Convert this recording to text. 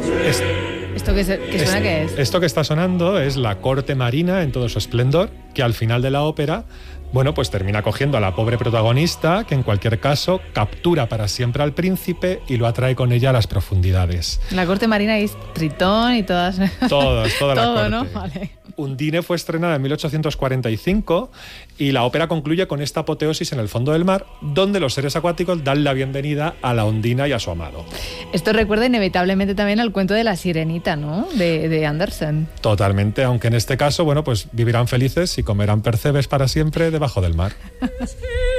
¿Esto que suena qué es? Esto que está sonando es la corte marina en todo su esplendor, que al final de la ópera, bueno, pues termina cogiendo a la pobre protagonista, que en cualquier caso captura para siempre al príncipe y lo atrae con ella a las profundidades. La corte marina es Tritón y toda la corte. ¿No? Vale. Undine fue estrenada en 1845 y la ópera concluye con esta apoteosis en el fondo del mar, donde los seres acuáticos dan la bienvenida a la Undina y a su amado. Esto recuerda inevitablemente también al cuento de la Sirenita, ¿no? De Andersen. Totalmente, aunque en este caso, bueno, pues vivirán felices y comerán percebes para siempre debajo del mar.